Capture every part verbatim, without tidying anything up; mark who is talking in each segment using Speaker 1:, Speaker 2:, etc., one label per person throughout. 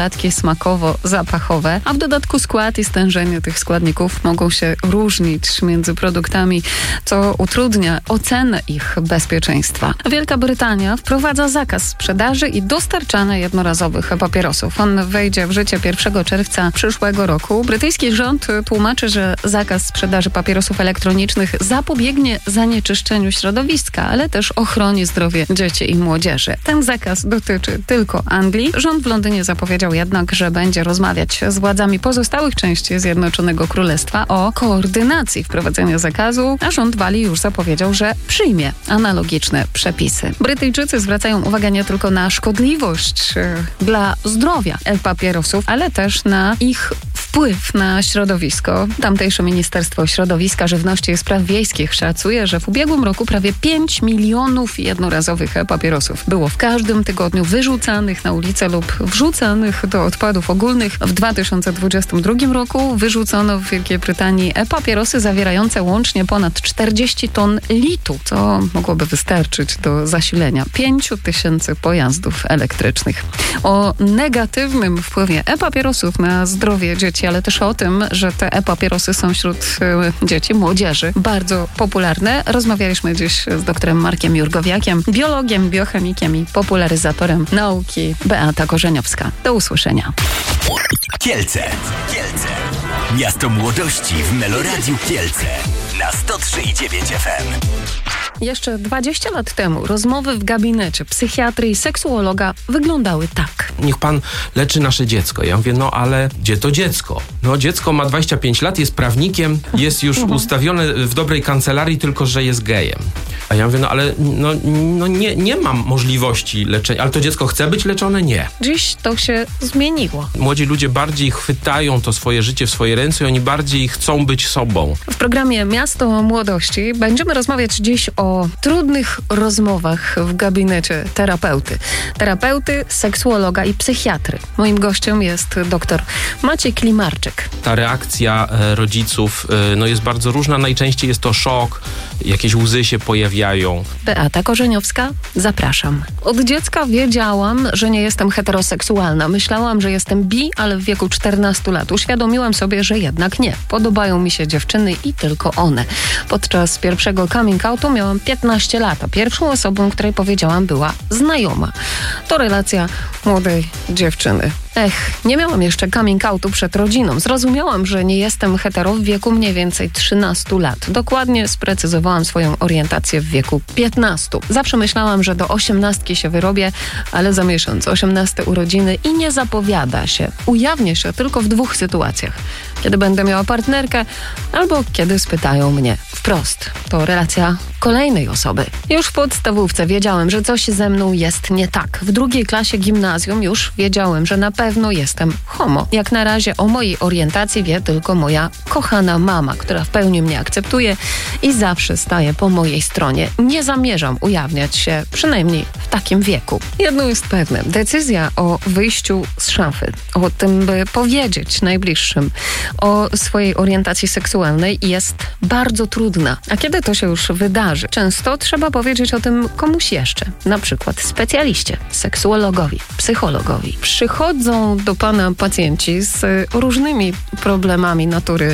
Speaker 1: dodatki smakowo-zapachowe, a w dodatku skład i stężenie tych składników mogą się różnić między produktami, co utrudnia ocenę ich bezpieczeństwa. Wielka Brytania wprowadza zakaz sprzedaży i dostarczania jednorazowych papierosów. On wejdzie w życie pierwszego czerwca przyszłego roku. Brytyjski rząd tłumaczy, że zakaz sprzedaży papierosów elektronicznych zapobiegnie zanieczyszczeniu środowiska, ale też ochroni zdrowie dzieci i młodzieży. Ten zakaz dotyczy tylko Anglii. Rząd w Londynie zapowiedział jednak, że będzie rozmawiać z władzami pozostałych części Zjednoczonego Królestwa o koordynacji wprowadzenia zakazu, a rząd Walii już zapowiedział, że przyjmie analogiczne przepisy. Brytyjczycy zwracają uwagę nie tylko na szkodliwość y, dla zdrowia papierosów, ale też na ich wpływ na środowisko. Tamtejsze Ministerstwo Środowiska, Żywności i Spraw Wiejskich szacuje, że w ubiegłym roku prawie pięć milionów jednorazowych papierosów było w każdym tygodniu wyrzucanych na ulicę lub wrzucanych do odpadów ogólnych. W dwa tysiące dwudziestym drugim roku wyrzucono w Wielkiej Brytanii papierosy zawierające łącznie ponad czterdzieści ton litu, co mogłoby wystarczyć do zasilenia pięciu tysięcy pojazdów elektrycznych. O negatywnym wpływie e-papierosów na zdrowie dzieci, ale też o tym, że te e-papierosy są wśród y, dzieci, młodzieży bardzo popularne, rozmawialiśmy dziś z doktorem Markiem Jurgowiakiem, biologiem, biochemikiem i popularyzatorem nauki. Beata Korzeniowska. Do usłyszenia.
Speaker 2: Kielce. Kielce. Miasto młodości w Meloradiu Kielce. Na sto trzy i dziewięć F M.
Speaker 1: Jeszcze dwadzieścia lat temu rozmowy w gabinecie psychiatry i seksuologa wyglądały tak.
Speaker 3: Niech pan leczy nasze dziecko. Ja mówię, no ale gdzie to dziecko? No dziecko ma dwadzieścia pięć lat, jest prawnikiem, jest już ustawione w dobrej kancelarii, tylko że jest gejem. A ja mówię, no ale no, no nie, nie mam możliwości leczenia. Ale to dziecko chce być leczone? Nie.
Speaker 1: Dziś to się zmieniło.
Speaker 3: Młodzi ludzie bardziej chwytają to swoje życie w swoje ręce i oni bardziej chcą być sobą.
Speaker 1: W programie Miasto Młodości będziemy rozmawiać dziś o trudnych rozmowach w gabinecie terapeuty. Terapeuty, seksuologa i psychiatry. Moim gościem jest dr Maciej Klimarczyk.
Speaker 3: Ta reakcja e, rodziców e, no jest bardzo różna. Najczęściej jest to szok, jakieś łzy się pojawiają.
Speaker 1: Beata Korzeniowska, zapraszam. Od dziecka wiedziałam, że nie jestem heteroseksualna. Myślałam, że jestem bi, ale w wieku czternastu lat uświadomiłam sobie, że jednak nie. Podobają mi się dziewczyny i tylko one. Podczas pierwszego coming outu miałam piętnaście lat, a pierwszą osobą, której powiedziałam, była znajoma. To relacja młodej dziewczyny. Ech, nie miałam jeszcze coming outu przed rodziną. Zrozumiałam, że nie jestem hetero w wieku mniej więcej trzynastu lat. Dokładnie sprecyzowałam swoją orientację w wieku piętnastu. Zawsze myślałam, że do osiemnastki się wyrobię, ale za miesiąc osiemnaste urodziny i nie zapowiada się. Ujawnię się tylko w dwóch sytuacjach. Kiedy będę miała partnerkę albo kiedy spytają mnie wprost. To relacja kolejnej osoby. Już w podstawówce wiedziałem, że coś ze mną jest nie tak. W drugiej klasie gimnazjum już wiedziałem, że na pewno jestem homo. Jak na razie o mojej orientacji wie tylko moja kochana mama, która w pełni mnie akceptuje i zawsze staje po mojej stronie. Nie zamierzam ujawniać się, przynajmniej w takim wieku. Jedno jest pewne. Decyzja o wyjściu z szafy, o tym, by powiedzieć najbliższym o swojej orientacji seksualnej jest bardzo trudna. A kiedy to się już wydarzy? Często trzeba powiedzieć o tym komuś jeszcze. Na przykład specjaliście, seksuologowi, psychologowi. Przychodzą do pana pacjenci z różnymi problemami natury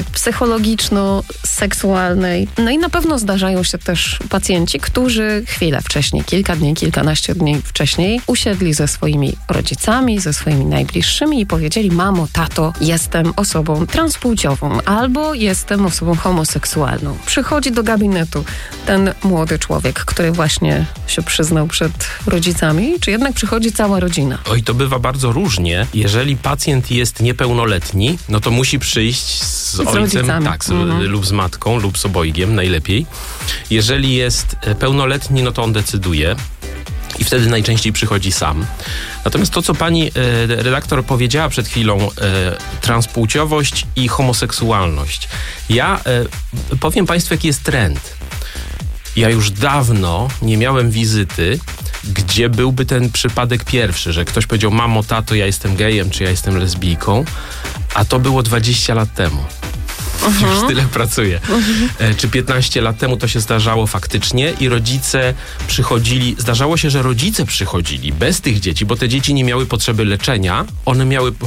Speaker 1: psychologiczno-seksualnej. No i na pewno zdarzają się też pacjenci, którzy chwilę wcześniej, kilka dni, kilkanaście dni wcześniej usiedli ze swoimi rodzicami, ze swoimi najbliższymi i powiedzieli: mamo, tato, jestem osobą transpłciową albo jestem osobą homoseksualną. Przychodzi do gabinetu ten młody człowiek, który właśnie się przyznał przed rodzicami, czy jednak przychodzi cała rodzina?
Speaker 3: Oj, to bywa bardzo różnie. Jeżeli pacjent jest niepełnoletni, no to musi przyjść z, z ojcem, rodzicami. tak, z, mhm. lub z matką, lub z obojgiem, najlepiej. Jeżeli jest pełnoletni, no to on decyduje. I wtedy najczęściej przychodzi sam. Natomiast to, co pani e, redaktor powiedziała przed chwilą, e, transpłciowość i homoseksualność. Ja e, powiem państwu, jaki jest trend. Ja już dawno nie miałem wizyty, gdzie byłby ten przypadek pierwszy, że ktoś powiedział: mamo, tato, ja jestem gejem, czy ja jestem lesbijką, a to było dwadzieścia lat temu. uh-huh. już tyle pracuje. Uh-huh. Czy piętnaście lat temu to się zdarzało faktycznie i rodzice przychodzili, zdarzało się, że rodzice przychodzili bez tych dzieci, bo te dzieci nie miały potrzeby leczenia, one miały